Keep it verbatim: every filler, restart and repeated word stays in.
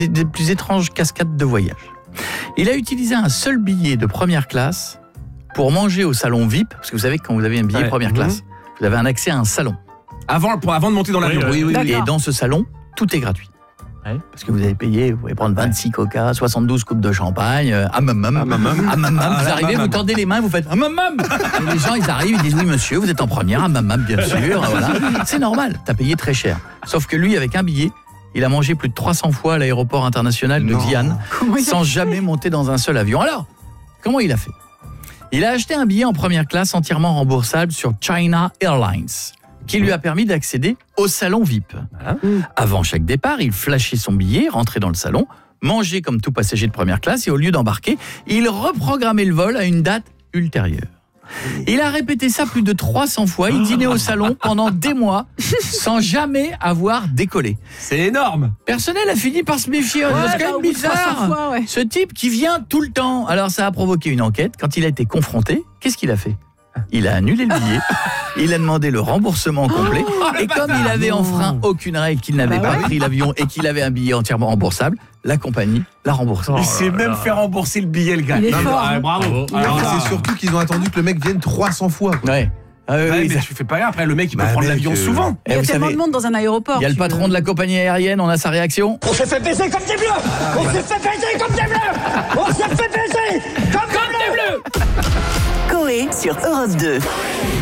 des plus étranges cascades de voyage. Il a utilisé un seul billet de première classe pour manger au salon V I P, parce que vous savez que quand vous avez un billet ouais. première classe, mmh. vous avez un accès à un salon. Avant, pour, avant de monter dans l'avion. Oui, oui, oui, D'accord. et dans ce salon, tout est gratuit. Ouais. Parce que vous avez payé, vous pouvez prendre vingt-six coca, soixante-douze coupes de champagne, euh, ah mamam, ah mamam, ah mamam, vous arrivez, vous tendez les mains, vous faites ah mamam. Et les gens, ils arrivent, ils disent oui monsieur, vous êtes en première, ah mamam, bien sûr, voilà. C'est normal, t'as payé très cher. Sauf que lui, avec un billet, il a mangé plus de trois cents fois à l'aéroport international de Xi'an, sans jamais monter dans un seul avion. Alors, comment il a fait ? Il a acheté un billet en première classe entièrement remboursable sur China Airlines, qui lui a permis d'accéder au salon V I P. Voilà. Avant chaque départ, il flashait son billet, rentrait dans le salon, mangeait comme tout passager de première classe et au lieu d'embarquer, il reprogrammait le vol à une date ultérieure. Il a répété ça plus de trois cents fois, il dînait au salon pendant des mois sans jamais avoir décollé. C'est énorme. Personnel a fini par se méfier. Ouais, C'est quand bah, même bizarre. Fois, ouais. Ce type qui vient tout le temps. Alors ça a provoqué une enquête. Quand il a été confronté, qu'est-ce qu'il a fait ? Il a annulé le billet, il a demandé le remboursement complet, oh, et comme il avait enfreint aucune règle, qu'il n'avait bah pas ouais. pris l'avion et qu'il avait un billet entièrement remboursable, la compagnie l'a remboursé. Il s'est même fait rembourser le billet, le gars. Il est Non, mais, fort, ah, hein. bravo. Non, Alors, mais là, c'est surtout qu'ils ont attendu que le mec vienne trois cents fois. Quoi. Ouais. Ah oui, ouais, oui, mais ça- tu fais pas rien. Après, le mec, il peut Bah, prendre mec, l'avion euh, souvent. Il y Eh, a vous tellement savez, de monde dans un aéroport. il y a le tu patron veux- de la compagnie aérienne, on a sa réaction. On s'est fait baiser comme des bleus. On s'est fait baiser comme des bleus. On s'est fait baiser comme des bleus. Coé sur Europe deux.